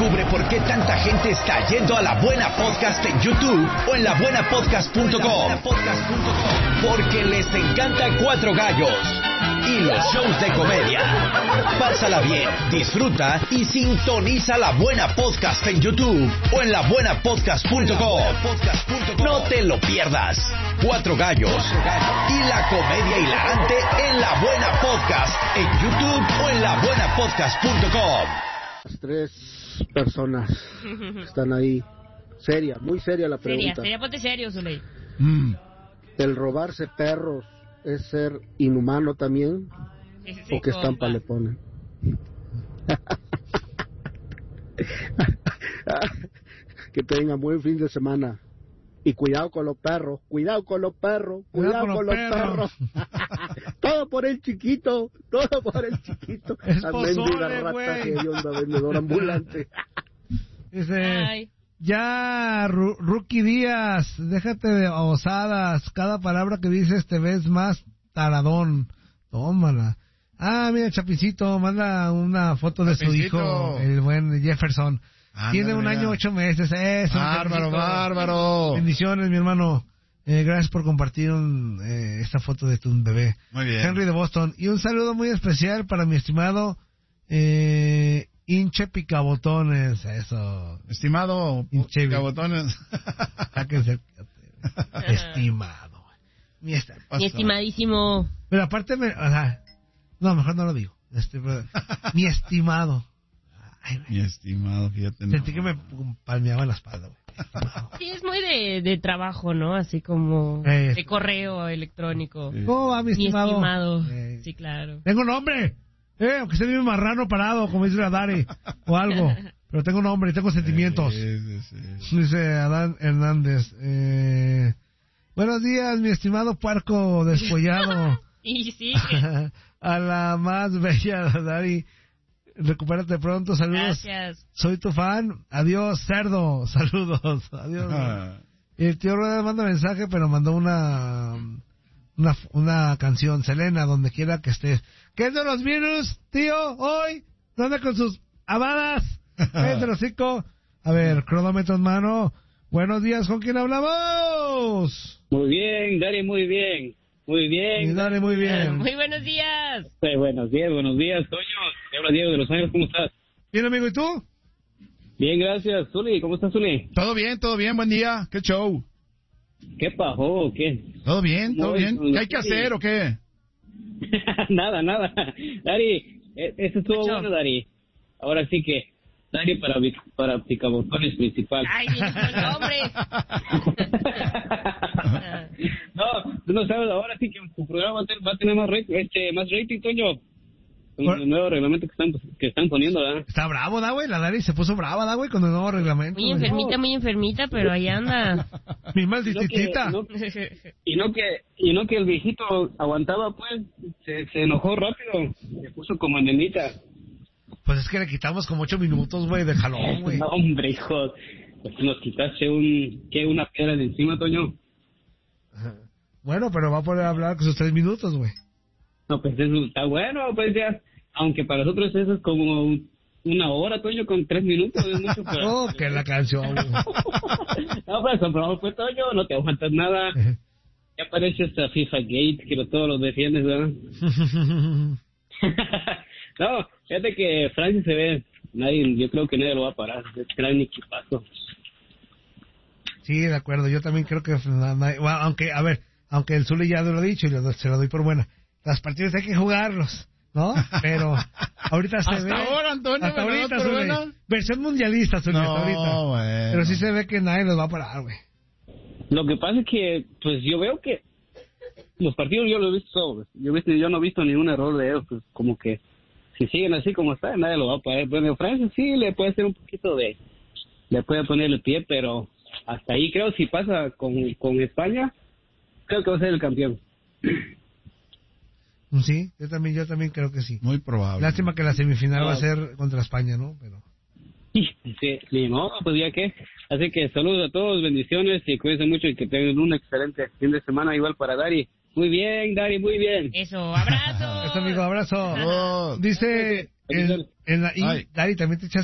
Descubre por qué tanta gente está yendo a La Buena Podcast en YouTube o en labuenapodcast.com. Porque les encanta Cuatro Gallos y los shows de comedia. Pásala bien, disfruta y sintoniza La Buena Podcast en YouTube o en labuenapodcast.com. No te lo pierdas. Cuatro Gallos y la comedia hilarante en La Buena Podcast en YouTube o en labuenapodcast.com. Las tres personas están ahí. Seria, muy seria la pregunta. Seria, ponte serio, Zuley. ¿El robarse perros es ser inhumano también? Sí, ¿O qué estampa le ponen? Que tengan buen fin de semana. Y cuidado con los perros, cuidado con los perros, cuidado con los perros. Todo por el chiquito, todo por el chiquito. Es La pozole, mendiga rata güey. que onda vendedor ambulante. Dice, Ay. ya, Rookie Díaz, déjate de osadas. Cada palabra que dices te ves más taradón. Tómala. Ah, mira, Chapicito, manda una foto de su Chapicito. hijo, el buen Jefferson. Ándale, Tiene 1 año 8 meses. Eso, Bárbaro, Chapicito. bárbaro. Bendiciones, mi hermano. Gracias por compartir esta foto de tu bebé. Muy bien. Henry de Boston. Y un saludo muy especial para mi estimado Hinche Picabotones. Eso. Estimado Hinche Cabotones. Sáquense. Estimado. Mi Mi estimadísimo. Pero aparte, no, mejor no lo digo. Mi estimado. Ay, güey. Mi estimado, fíjate. Sentí que me palmeaba la espalda, güey. Estimado. Sí, es muy de trabajo, ¿no? Así como de correo electrónico. Sí. ¿Cómo va, mi Mi estimado? estimado. Eh, Sí, claro. Tengo nombre. Aunque esté bien marrano parado, como dice la Dari, o algo. Pero tengo nombre y tengo sentimientos. Sí. Dice Adán Hernández. Buenos días, mi estimado puerco despollado. Y sí, A la más bella Dari. Recupérate pronto, saludos. gracias. Soy tu fan. Adiós, cerdo. Saludos. Adiós. Y el tío Rueda manda mensaje, pero mandó una canción. Selena, donde quiera que estés. ¿Qué es de los virus, tío? Hoy, ¿dónde con sus habadas? ¿Qué es de los cinco? A ver, cronómetro en mano. Buenos días, ¿con quién hablamos? Muy bien, Dari, muy bien. Muy Y bien. dale, muy bien. Muy buenos días. Buenos días, Toño. Te habla Diego de Los Ángeles, ¿cómo estás? Bien, amigo, ¿y tú? Bien, gracias. Zuli, ¿cómo estás, Zuli? Todo bien, buen día. ¿Qué show? ¿Qué pasó? ¿Qué? ¿Todo bien? No, ¿Qué hay que sí. hacer o qué? nada. Dari, eso estuvo bueno, Dari. Ahora sí que, Dari para Picabotones principal. Ay, vienes con nombres. No, tú no sabes, ahora sí que tu programa va a tener más rating, Toño. Con el nuevo reglamento que están poniendo, ¿verdad? Está bravo, da, güey. La Dari se puso brava, da, güey, con el nuevo reglamento. Muy güey. enfermita, pero ahí anda. Mi malditita. Y no que el viejito aguantaba, pues, se enojó rápido, se puso como nenita. Pues es que le quitamos como 8 minutos, güey, de jalón, güey. No, hombre, hijo, pues nos quitaste una piedra de encima, Toño. Bueno, pero va a poder hablar con sus 3 minutos, güey. No, pues eso está bueno, pues ya, aunque para nosotros eso es como 1 hora, Toño, con 3 minutos, es mucho, pero... Oh, que la canción, güey. No, pues, pues, Toño, no te aguantas nada. Ya parece esta FIFA Gate, que todos los defiendes, ¿verdad? No, fíjate que Francia se ve, yo creo que nadie lo va a parar, es gran equipazo. Sí, de acuerdo, yo también creo que... Bueno, aunque el Zuli ya lo ha dicho y se lo doy por buena. Las partidas hay que jugarlos, ¿no? Pero ahorita se ve... Hasta ahora, Antonio, hasta ¿me lo das ahorita, por Zuli. buena? Versión mundialista, Zuli, hasta ahorita. Bueno. Pero sí se ve que nadie los va a parar, güey. Lo que pasa es que, pues yo veo que los partidos yo los he visto todos. Yo no he visto ningún error de ellos, pues como que si siguen así como están, nadie lo va a parar. Bueno, Francia sí le puede hacer un poquito le puede poner el pie, pero hasta ahí creo si pasa con España, creo que va a ser el campeón. Sí, yo también creo que sí. Muy probable. Lástima que la semifinal va a ser contra España, ¿no? Pero... Sí, ni modo, pues ya que. Así que saludos a todos, bendiciones y cuídense mucho y que tengan un excelente fin de semana igual para Dari. Muy bien, Dari, muy bien. Eso, abrazo. Eso, amigo, abrazo. Dice, Dari, también te echaste